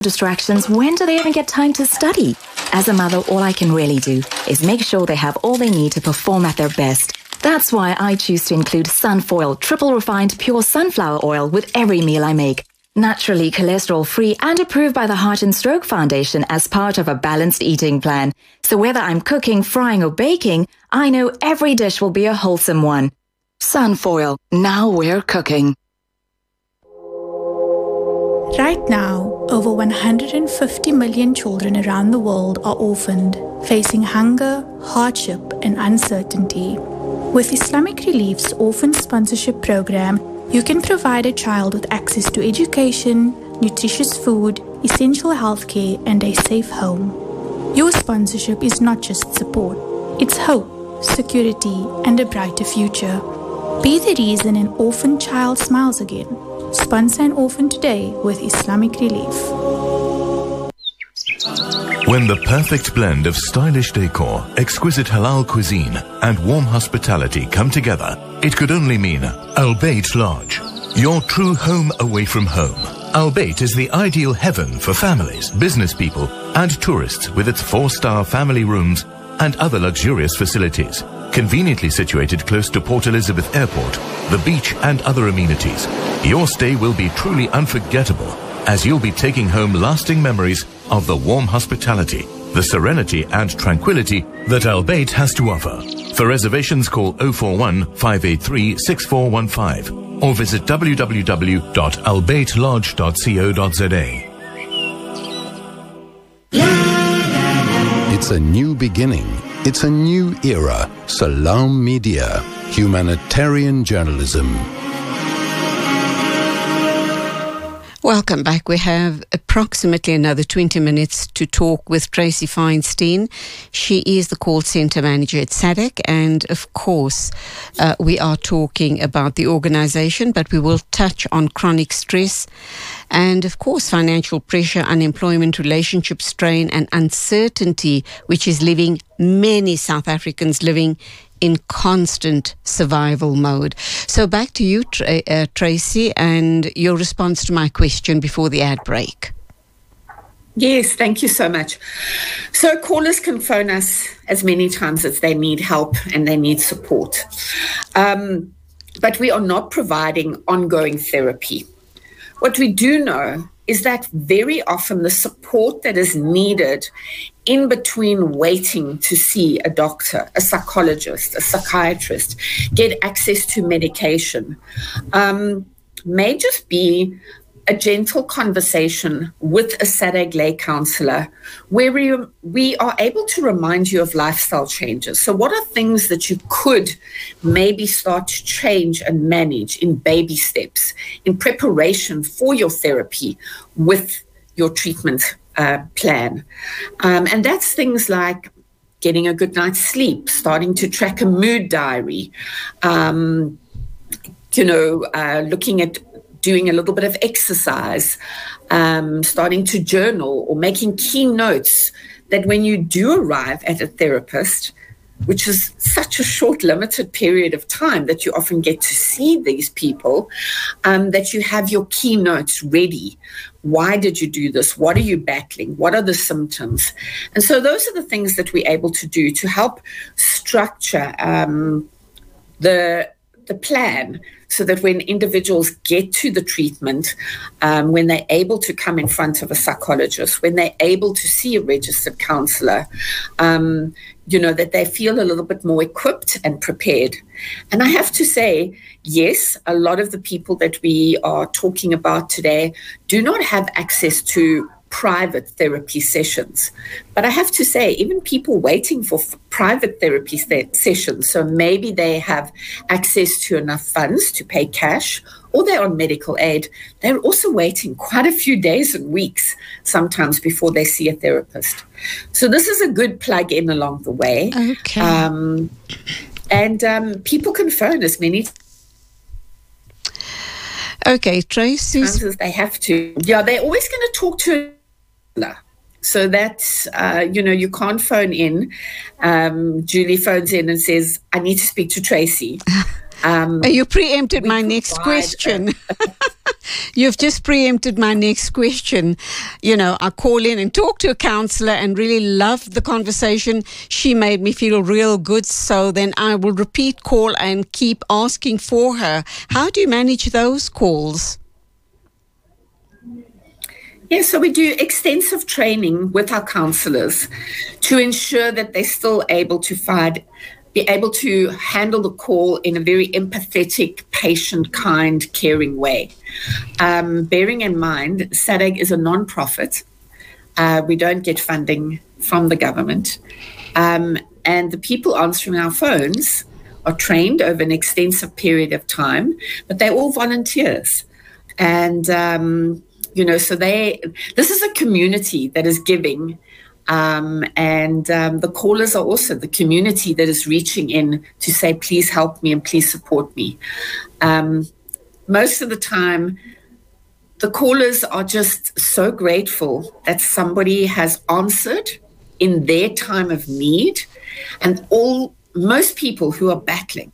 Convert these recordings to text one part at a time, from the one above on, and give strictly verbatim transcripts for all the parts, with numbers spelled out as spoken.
distractions, when do they even get time to study? As a mother, all I can really do is make sure they have all they need to perform at their best. That's why I choose to include Sunfoil triple refined pure sunflower oil with every meal I make. Naturally cholesterol-free and approved by the Heart and Stroke Foundation as part of a balanced eating plan. So whether I'm cooking, frying or baking, I know every dish will be a wholesome one. Sunfoil, now we're cooking. Right now, over one hundred fifty million children around the world are orphaned, facing hunger, hardship and uncertainty. With Islamic Relief's Orphan Sponsorship Program, you can provide a child with access to education, nutritious food, essential healthcare, and a safe home. Your sponsorship is not just support, it's hope, security, and a brighter future. Be the reason an orphan child smiles again. Sponsor an orphan today with Islamic Relief. When the perfect blend of stylish decor, exquisite halal cuisine, and warm hospitality come together, it could only mean Al Bayt Lodge, your true home away from home. Al Bayt is the ideal heaven for families, business people, and tourists with its four-star family rooms and other luxurious facilities. Conveniently situated close to Port Elizabeth Airport, the beach and other amenities, your stay will be truly unforgettable as you'll be taking home lasting memories of the warm hospitality, the serenity and tranquility that Al Bayt has to offer. For reservations, call oh four one, five eight three, six four one five or visit w w w dot al bayt lodge dot co dot z a. It's a new beginning. It's a new era. Salam Media, humanitarian journalism. Welcome back. We have approximately another twenty minutes to talk with Tracy Feinstein. She is the call centre manager at S A D C, and of course uh, we are talking about the organisation, but we will touch on chronic stress and of course financial pressure, unemployment, relationship strain and uncertainty, which is leaving many South Africans living in constant survival mode. So back to you, Tra- uh, Tracy, and your response to my question before the ad break. Yes, thank you so much. So callers can phone us as many times as they need help and they need support. Um, but we are not providing ongoing therapy. What we do know is that very often the support that is needed in between waiting to see a doctor, a psychologist, a psychiatrist, get access to medication, um, may just be a gentle conversation with a S A D C lay counsellor where we, we are able to remind you of lifestyle changes. So what are things that you could maybe start to change and manage in baby steps in preparation for your therapy with your treatment uh, plan? Um, and that's things like getting a good night's sleep, starting to track a mood diary, um, you know, uh, looking at doing a little bit of exercise, um, starting to journal or making key notes that when you do arrive at a therapist, which is such a short, limited period of time that you often get to see these people, um, that you have your key notes ready. Why did you do this? What are you battling? What are the symptoms? And so those are the things that we're able to do to help structure um, the the plan so that when individuals get to the treatment, um, when they're able to come in front of a psychologist, when they're able to see a registered counsellor, um, you know, that they feel a little bit more equipped and prepared. And I have to say, yes, a lot of the people that we are talking about today do not have access to private therapy sessions. But I have to say, even people waiting for f- private therapy st- sessions, so maybe they have access to enough funds to pay cash, or they're on medical aid, they're also waiting quite a few days and weeks sometimes before they see a therapist. So this is a good plug in along the way. Okay. Um, and um, people can phone as many Okay, Tracy. times as they have to. Yeah, they're always going to talk to So that's, uh, you know, you can't phone in. Um, Julie phones in and says, I need to speak to Tracy. Um, you preempted my next question. You've just preempted my next question. You know, I call in and talk to a counsellor and really loved the conversation. She made me feel real good. So then I will repeat call and keep asking for her. How do you manage those calls? Yeah, so we do extensive training with our counsellors to ensure that they're still able to find be able to handle the call in a very empathetic, patient, kind, caring way. Um, bearing in mind, SADAG is a non-profit. Uh, we don't get funding from the government. Um, and the people answering our phones are trained over an extensive period of time, but they're all volunteers. And, um, you know, so they, this is a community that is giving. Um, and um, the callers are also the community that is reaching in to say, please help me and please support me. Um, most of the time, the callers are just so grateful that somebody has answered in their time of need. And all most people who are battling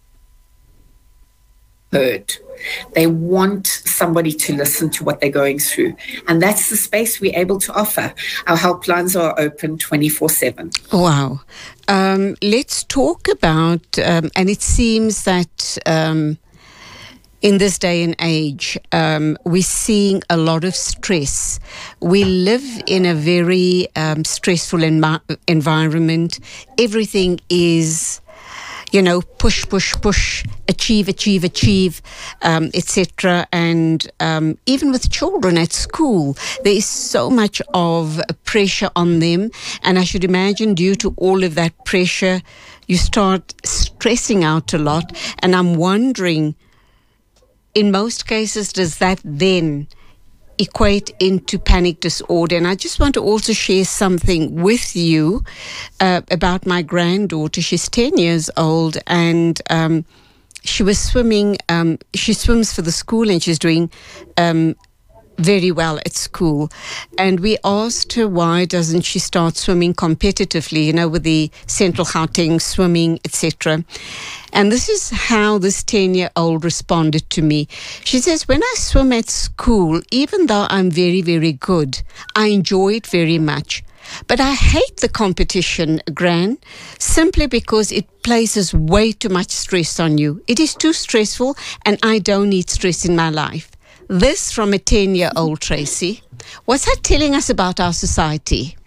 heard. They want somebody to listen to what they're going through. And that's the space we're able to offer. Our helplines are open twenty-four seven. Wow. Um, let's talk about, um, and it seems that um, in this day and age, um, we're seeing a lot of stress. We live in a very um, stressful envi- environment. Everything is, you know, push, push, push, achieve, achieve, achieve, um, et cetera. And um, even with children at school, there is so much of pressure on them. And I should imagine due to all of that pressure, you start stressing out a lot. And I'm wondering, in most cases, does that then equate into panic disorder? And I just want to also share something with you uh, about my granddaughter. She's ten years old, and um, she was swimming. Um, she swims for the school, and she's doing um, very well at school. And we asked her, why doesn't she start swimming competitively, you know, with the Central Gauteng swimming, et cetera. And this is how this ten-year-old responded to me. She says, when I swim at school, even though I'm very, very good, I enjoy it very much. But I hate the competition, Gran, simply because it places way too much stress on you. It is too stressful, and I don't need stress in my life. This from a ten-year-old, Tracy. What's that telling us about our society?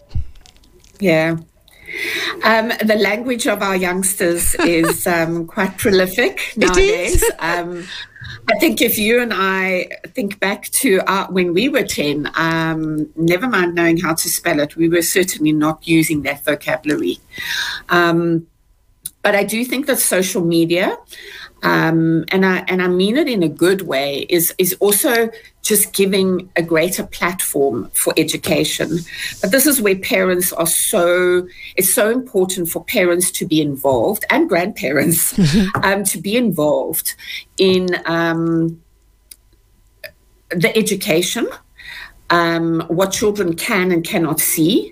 Yeah. Um, the language of our youngsters is um, quite prolific nowadays. Um, I think if you and I think back to our, when we were ten, um, never mind knowing how to spell it, we were certainly not using that vocabulary. Um, but I do think that social media, um, and I and I mean it in a good way, is is also just giving a greater platform for education. But this is where parents are so, it's so important for parents to be involved, and grandparents um, to be involved in um, the education, um, what children can and cannot see.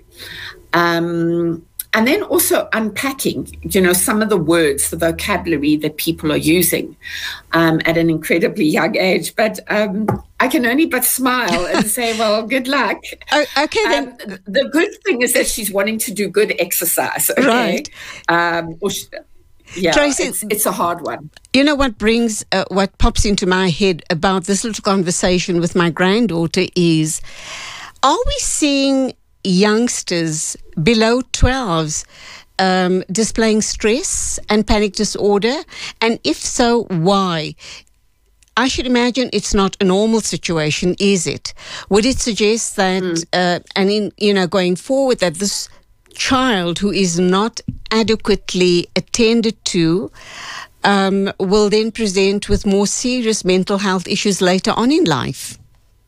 Um, And then also unpacking, you know, some of the words, the vocabulary that people are using um, at an incredibly young age. But um, I can only but smile and say, well, good luck. Oh, okay, then. Um, the good thing is that she's wanting to do good exercise. Okay? Right. Um, or she, yeah, Tracy, it's, it's a hard one. You know what brings, uh, what pops into my head about this little conversation with my granddaughter is, are we seeing youngsters below twelve um, displaying stress and panic disorder? And if so, why? I should imagine it's not a normal situation, is it? Would it suggest that, mm. uh, and in, you know, going forward, that this child who is not adequately attended to um, will then present with more serious mental health issues later on in life?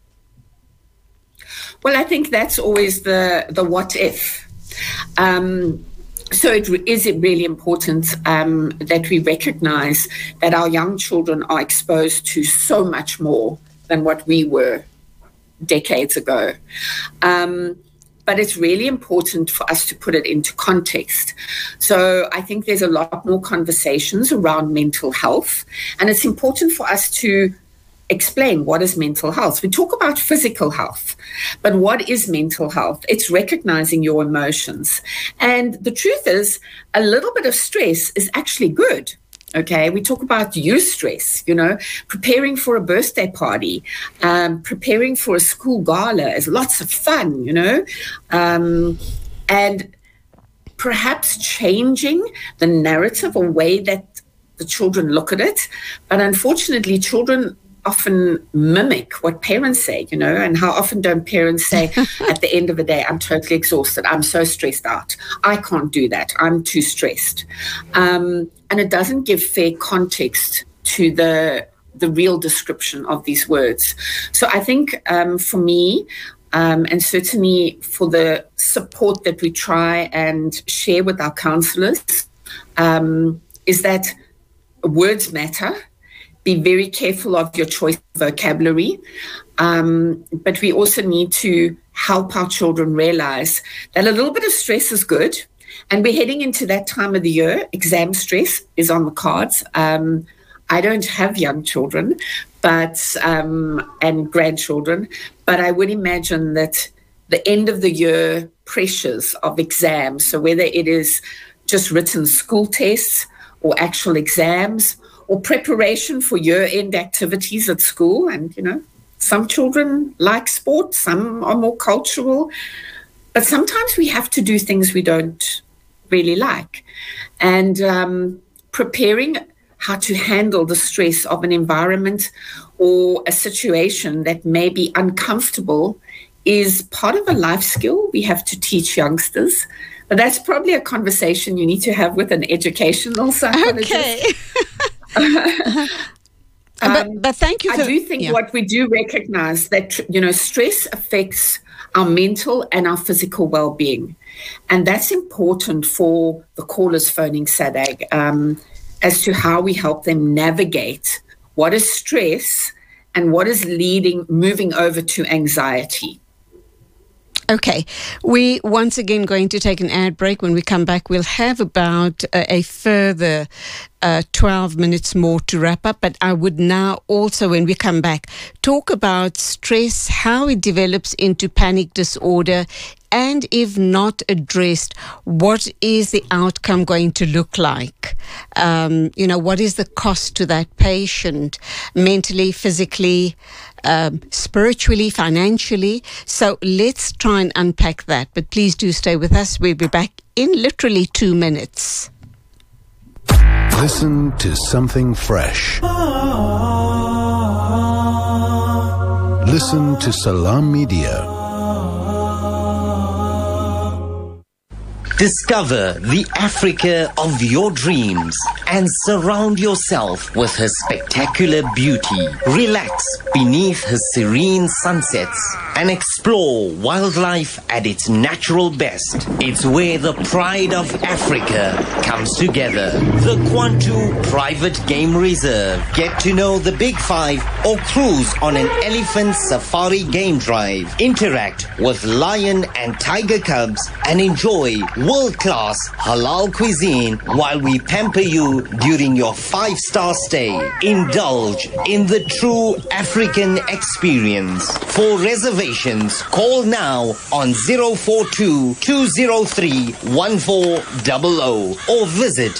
Well, I think that's always the, the what if. Um, so it re- is it really important um, that we recognize that our young children are exposed to so much more than what we were decades ago. Um, but it's really important for us to put it into context. So I think there's a lot more conversations around mental health, and it's important for us to explain what is mental health. We talk about physical health, but what is mental health? It's recognizing your emotions. And the truth is, a little bit of stress is actually good. Okay, we talk about eustress, you know, preparing for a birthday party, um, preparing for a school gala is lots of fun, you know, um, and perhaps changing the narrative or way that the children look at it. But unfortunately, children often mimic what parents say, you know, and how often don't parents say at the end of the day, I'm totally exhausted, I'm so stressed out, I can't do that, I'm too stressed. Um, and it doesn't give fair context to the the real description of these words. So I think um, for me, um, and certainly for the support that we try and share with our counsellors, um, is that words matter. Be very careful of your choice of vocabulary. Um, but we also need to help our children realize that a little bit of stress is good. And we're heading into that time of the year. Exam stress is on the cards. Um, I don't have young children but um, and grandchildren, but I would imagine that the end of the year pressures of exams, so whether it is just written school tests or actual exams, or preparation for year-end activities at school. And, you know, some children like sport, some are more cultural, but sometimes we have to do things we don't really like. And um, preparing how to handle the stress of an environment or a situation that may be uncomfortable is part of a life skill we have to teach youngsters. But that's probably a conversation you need to have with an educational psychologist. Okay. um, but, but thank you for, I do think yeah. what we do recognize that, you know, stress affects our mental and our physical well-being. And that's important for the callers phoning SADAG um, as to how we help them navigate what is stress and what is leading, moving over to anxiety. Okay, we once again going to take an ad break. When we come back, we'll have about uh, a further uh, twelve minutes more to wrap up. But I would now also, when we come back, talk about stress, how it develops into panic disorder, and if not addressed, what is the outcome going to look like? Um, you know, what is the cost to that patient, mentally, physically, um, spiritually, financially? So let's try and unpack that. But please do stay with us. We'll be back in literally two minutes. Listen to something fresh. Listen to Salam Media. Discover the Africa of your dreams and surround yourself with her spectacular beauty. Relax beneath her serene sunsets and explore wildlife at its natural best. It's where the pride of Africa comes together. The Kwantu Private Game Reserve. Get to know the Big Five or cruise on an elephant safari game drive. Interact with lion and tiger cubs and enjoy world-class halal cuisine while we pamper you during your five-star stay. Indulge in the true African experience. For reservations, call now on zero four two, two zero three, one four zero zero or visit